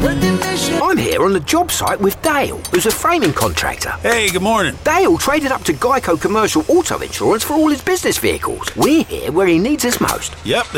I'm here on the job site with Dale, who's a framing contractor. Hey, good morning. Dale traded up to Geico Commercial Auto Insurance for all his business vehicles. We're here where he needs us most. Yep,